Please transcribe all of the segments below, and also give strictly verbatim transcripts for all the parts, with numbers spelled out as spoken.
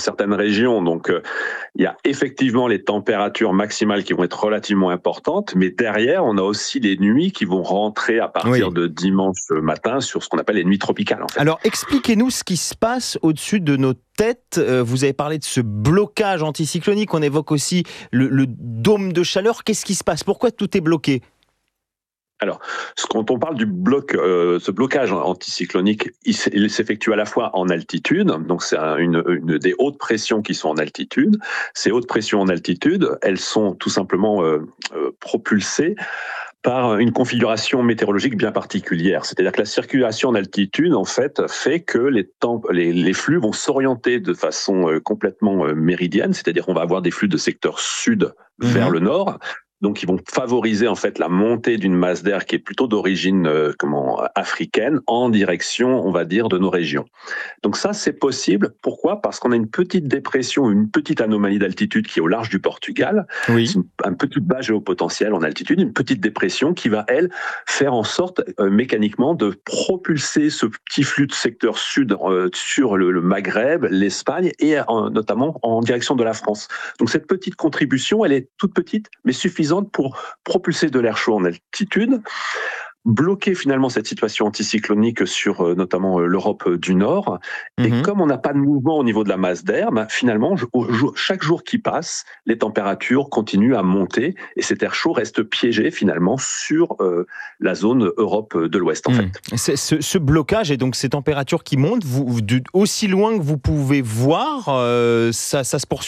certaines régions. Donc, euh, il y a effectivement les températures maximales qui vont être relativement importantes, mais derrière, on a aussi les nuits qui vont rentrer à partir Oui. de dimanche matin sur ce qu'on appelle les nuits tropicales, en fait. Alors, expliquez-nous ce qui se passe au-dessus de nos têtes. Euh, vous avez parlé de ce blocage anticyclonique. On évoque aussi le, le dôme de chaleur. Qu'est-ce qui se passe? Pourquoi tout est bloqué? Alors, quand on parle du bloc, euh, ce blocage anticyclonique, il s'effectue à la fois en altitude, donc c'est une, une des hautes pressions qui sont en altitude. Ces hautes pressions en altitude, elles sont tout simplement euh, euh, propulsées par une configuration météorologique bien particulière. C'est-à-dire que la circulation en altitude, en fait, fait que les, temps, les, les flux vont s'orienter de façon euh, complètement euh, méridienne, c'est-à-dire qu'on va avoir des flux de secteur sud mmh. vers le nord. Donc, ils vont favoriser en fait la montée d'une masse d'air qui est plutôt d'origine euh, comment africaine en direction, on va dire, de nos régions. Donc ça, c'est possible. Pourquoi ? Parce qu'on a une petite dépression, une petite anomalie d'altitude qui est au large du Portugal. Oui. C'est une, un petit bas géopotentiel en altitude, une petite dépression qui va, elle, faire en sorte euh, mécaniquement de propulser ce petit flux de secteur sud euh, sur le, le Maghreb, l'Espagne et euh, notamment en direction de la France. Donc cette petite contribution, elle est toute petite, mais suffisante pour propulser de l'air chaud en altitude, bloquer finalement cette situation anticyclonique sur euh, notamment euh, l'Europe du Nord. Mmh. Et comme on n'a pas de mouvement au niveau de la masse d'air, bah, finalement, au jour, chaque jour qui passe, les températures continuent à monter et cet air chaud reste piégé finalement sur euh, la zone Europe de l'Ouest en mmh. fait. C'est, ce, ce blocage et donc ces températures qui montent, vous, du, aussi loin que vous pouvez voir, euh, ça, ça se poursuit ?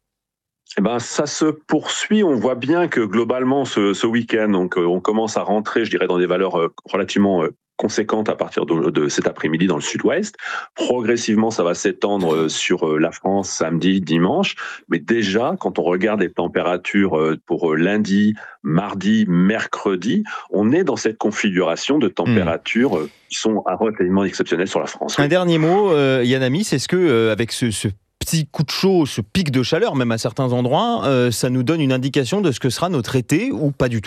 Eh ben, ça se poursuit. On voit bien que globalement, ce, ce week-end, donc, on commence à rentrer, je dirais, dans des valeurs relativement conséquentes à partir de, de cet après-midi dans le sud-ouest. Progressivement, ça va s'étendre sur la France samedi, dimanche. Mais déjà, quand on regarde les températures pour lundi, mardi, mercredi, on est dans cette configuration de températures mmh. qui sont relativement exceptionnelles sur la France. Un oui. dernier mot, euh, Yann Amis, est-ce que euh, avec ce, ce petit coup de chaud, ce pic de chaleur, même à certains endroits, euh, ça nous donne une indication de ce que sera notre été ou pas du tout ?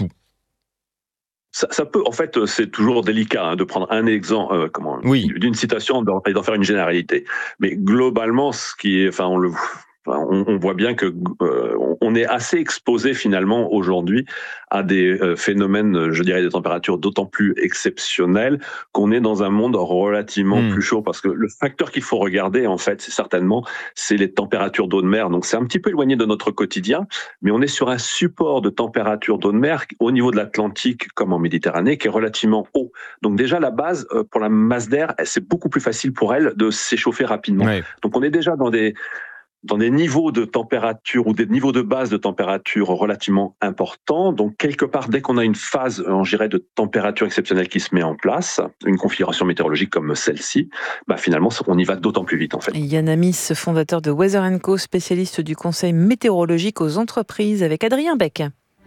Ça, ça peut, en fait, c'est toujours délicat hein, de prendre un exemple, euh, comment, oui. d'une citation et d'en faire une généralité. Mais globalement, ce qui est, enfin, on le, enfin, on, on voit bien que euh, on est assez exposé finalement aujourd'hui à des euh, phénomènes, je dirais, des températures d'autant plus exceptionnelles qu'on est dans un monde relativement mmh. plus chaud. Parce que le facteur qu'il faut regarder, en fait, c'est certainement, c'est les températures d'eau de mer. Donc, c'est un petit peu éloigné de notre quotidien, mais on est sur un support de température d'eau de mer au niveau de l'Atlantique, comme en Méditerranée, qui est relativement haut. Donc, déjà, la base, euh, pour la masse d'air, c'est beaucoup plus facile pour elle de s'échauffer rapidement. Ouais. Donc, on est déjà dans des... dans des niveaux de température ou des niveaux de base de température relativement importants. Donc, quelque part, dès qu'on a une phase, on dirait, de température exceptionnelle qui se met en place, une configuration météorologique comme celle-ci, bah, finalement, on y va d'autant plus vite, en fait. Yann Amis, fondateur de Weather and Co, spécialiste du conseil météorologique aux entreprises, avec Adrien Beck.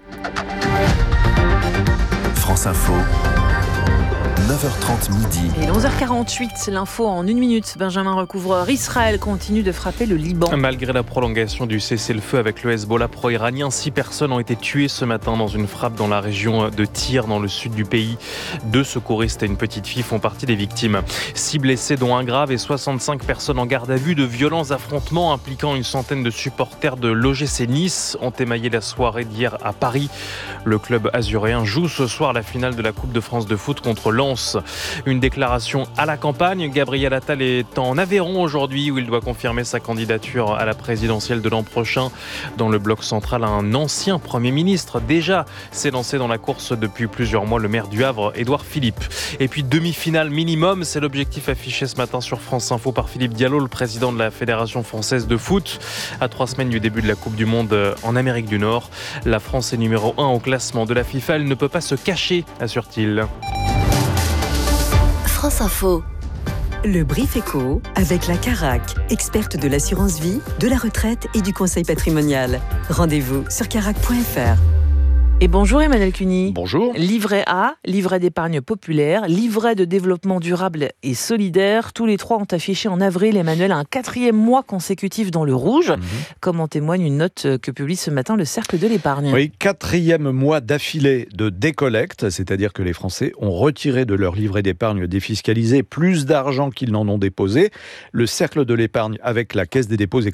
France Info. neuf heures trente midi. Et onze heures quarante-huit, l'info en une minute. Benjamin Recouvreur, Israël continue de frapper le Liban. Malgré la prolongation du cessez-le-feu avec le Hezbollah pro-iranien, six personnes ont été tuées ce matin dans une frappe dans la région de Tyr, dans le sud du pays. Deux secouristes et une petite fille font partie des victimes. Six blessés, dont un grave, et soixante-cinq personnes en garde à vue. De violents affrontements impliquant une centaine de supporters de l'O G C Nice ont émaillé la soirée d'hier à Paris. Le club azuréen joue ce soir la finale de la Coupe de France de foot contre Lens. Une déclaration à la campagne. Gabriel Attal est en Aveyron aujourd'hui où il doit confirmer sa candidature à la présidentielle de l'an prochain. Dans le bloc central, un ancien Premier ministre déjà s'est lancé dans la course depuis plusieurs mois, le maire du Havre, Édouard Philippe. Et puis demi-finale minimum, c'est l'objectif affiché ce matin sur France Info par Philippe Diallo, le président de la Fédération française de foot. À trois semaines du début de la Coupe du Monde en Amérique du Nord, la France est numéro un au classement de la FIFA. Elle ne peut pas se cacher, assure-t-il. France Info. Le Brief Éco avec la Carac, experte de l'assurance vie, de la retraite et du conseil patrimonial. Rendez-vous sur carac point f r. Et bonjour Emmanuel Cuny. Bonjour. Livret A, livret d'épargne populaire, livret de développement durable et solidaire. Tous les trois ont affiché en avril, Emmanuel, un quatrième mois consécutif dans le rouge, mmh. comme en témoigne une note que publie ce matin le Cercle de l'épargne. Oui, quatrième mois d'affilée de décollecte, c'est-à-dire que les Français ont retiré de leur livret d'épargne défiscalisé plus d'argent qu'ils n'en ont déposé. Le Cercle de l'épargne avec la Caisse des dépôts et